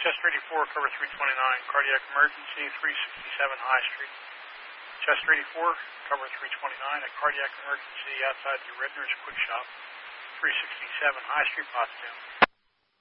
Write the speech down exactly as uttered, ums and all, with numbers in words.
Chester eighty-four, cover three twenty-nine, cardiac emergency, three sixty-seven High Street. Chester eighty-four, cover three twenty-nine, a cardiac emergency outside the Redner's Quick Shop, three sixty-seven High Street, Pottstown.